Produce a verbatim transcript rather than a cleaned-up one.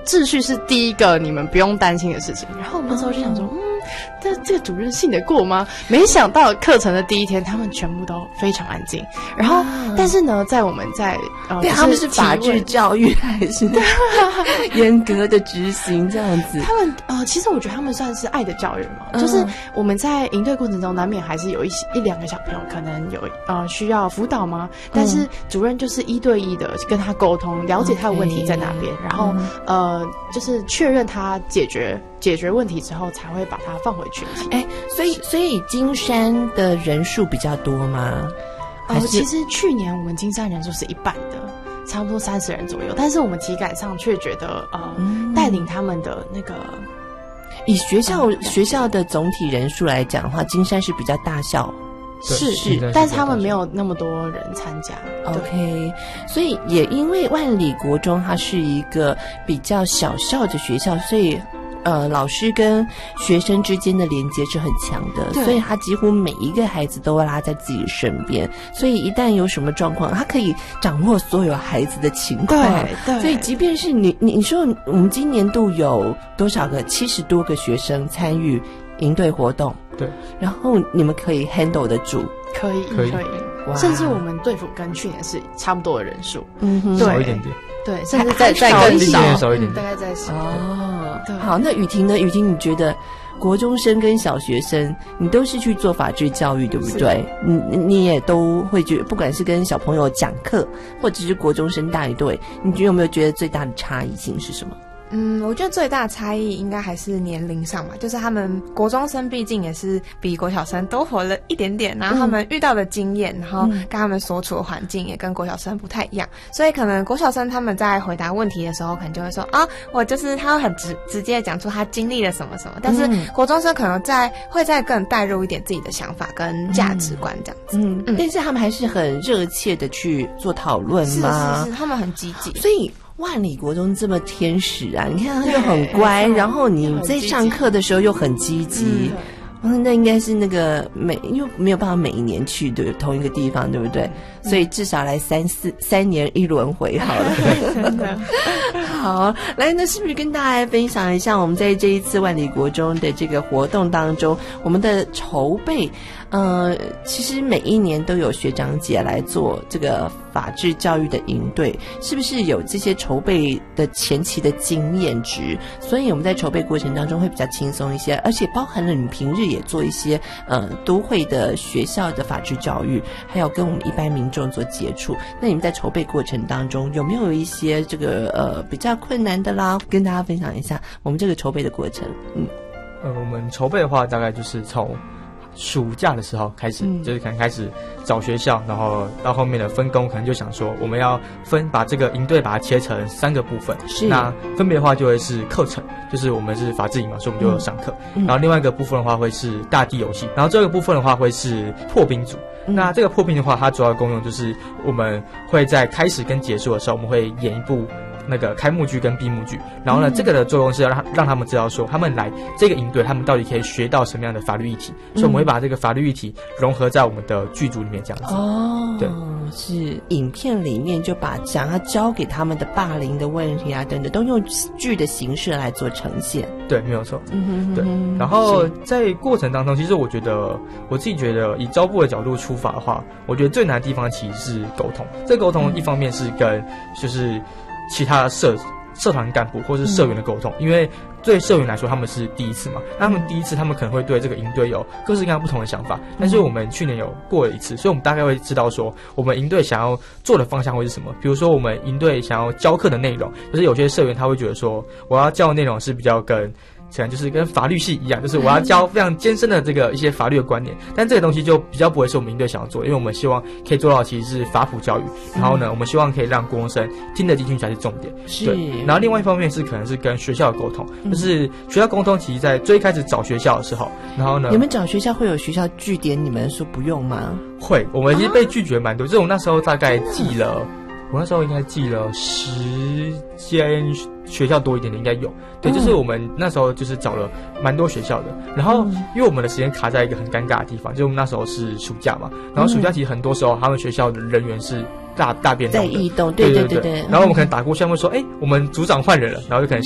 秩序是第一个你们不用担心的事情。然后我们那时候就想说，嗯，这这个主任信得过吗？没想到课程的第一天，他们全部都非常安静。然后，啊、但是呢，在我们在呃， 对，他们是法治教育还是严格的执行这样子？ 他们呃，其实我觉得他们算是爱的教育嘛，嗯、就是我们在营队过程中，难免还是有一些一两个小朋友可能有呃需要辅导吗？但是主任就是一对一的跟他沟通，了解他的问题在哪边， okay, 然后、嗯、呃，就是确认他解决。解决问题之后，才会把它放回群体。 哎，所以所以金山的人数比较多吗？ 呃，其实去年我们金山人数是一半的，差不多三十人左右。但是我们体感上却觉得，呃，嗯、带领他们的那个， 以学校、嗯、学校的总体人数来讲的话，金山是比较大校。 是是，但是他们没有那么多人参加。 OK， 所以也因为万里国中它是一个比较小校的学校，所以。呃，老师跟学生之间的连接是很强的，所以他几乎每一个孩子都会拉在自己身边，所以一旦有什么状况，他可以掌握所有孩子的情况。 对对， 所以即便是你你你说我们今年度有多少个七十多个学生参与营队活动， 对， 然后你们可以 handle 得住， 可以可以， 可以，甚至我们队服跟去年是差不多的人数， 嗯哼， 少一点点。 对，甚至再再更少，少一点点， 大概再少。 哦，对。好，那雨婷呢？雨婷，你觉得国中生跟小学生，你都是去做法治教育，对不对？你你也都会觉得，不管是跟小朋友讲课，或者是国中生带队，你有没有觉得最大的差异性是什么？ 嗯，我觉得最大的差异应该还是年龄上嘛，就是他们国中生毕竟也是比国小生多活了一点点，然后他们遇到的经验，然后跟他们所处的环境也跟国小生不太一样，所以可能国小生他们在回答问题的时候，可能就会说啊，我就是他会很直直接讲出他经历了什么什么，但是国中生可能在会再更带入一点自己的想法跟价值观这样子， 嗯，嗯但是他们还是很热切的去做讨论嘛， 是是是，他们很积极， 所以。万里国中这么天使啊，你看他就很乖，然后你在上课的时候又很积极，嗯，那应该是那个每因为没有办法每一年去对同一个地方，对不对？嗯、所以至少来三四三年一轮回好了。真的好，来，那是不是跟大家来分享一下我们在这一次万里国中的这个活动当中，我们的筹备？呃，其实每一年都有学长姐来做这个法治教育的营队，是不是有这些筹备的前期的经验值？所以我们在筹备过程当中会比较轻松一些，而且包含了你平日也做一些呃都会的学校的法治教育，还有跟我们一般民众做接触。那你们在筹备过程当中有没有一些这个呃比较困难的啦？跟大家分享一下我们这个筹备的过程。嗯， 呃，我们筹备的话，大概就是从暑假的时候开始、嗯、就是可能开始找学校，然后到后面的分工可能就想说我们要分把这个营队把它切成三个部分，是那分别的话就会是课程，就是我们是法治营嘛，所以我们就有上课、嗯、然后另外一个部分的话会是大地游戏，然后这个部分的话会是破冰组、嗯、那这个破冰的话它主要的功用就是我们会在开始跟结束的时候我们会演一部那个开幕剧跟闭幕剧，然后呢、嗯、这个的作用是要让让他们知道说他们来这个营队他们到底可以学到什么样的法律议题、嗯、所以我们会把这个法律议题融合在我们的剧组里面这样子。 哦， 对， 是影片里面就把想要教给他们的霸凌的问题啊等等都用剧的形式来做呈现。 对，没有错。 嗯哼哼哼， 对，然后在过程当中其实我觉得我自己觉得以招部的角度出发的话，我觉得最难的地方其实是沟通。这个沟通一方面是跟就是其他社社团干部或是社员的沟通、嗯、因为对社员来说他们是第一次嘛，那他们第一次他们可能会对这个营队有各式各样不同的想法、嗯、但是我们去年有过了一次，所以我们大概会知道说我们营队想要做的方向会是什么。比如说我们营队想要教课的内容，就是有些社员他会觉得说我要教的内容是比较跟可能就是跟法律系一样，就是我要教非常艰深的这个一些法律的观念，但这个东西就比较不会是我们营队想要做的，因为我们希望可以做到其实是法普教育，然后呢我们希望可以让国中生听得进去才是重点。对，然后另外一方面是可能是跟学校的沟通，就是学校沟通其实在最开始找学校的时候，然后呢你们找学校会有学校据点你们说不用吗？ 会，我们其实被拒绝蛮多、啊、就是我那时候大概寄了、啊、我那时候应该寄了十间学校多一点点应该有，对、嗯，就是我们那时候就是找了蛮多学校的，然后、嗯、因为我们的时间卡在一个很尴尬的地方，就是我们那时候是暑假嘛，然后暑假其实很多时候他们学校的人员是大大变动的， 在异动，对对对 对, 对, 对， 然后我们可能打过去他们说，哎、欸，我们组长换人了，然后就可能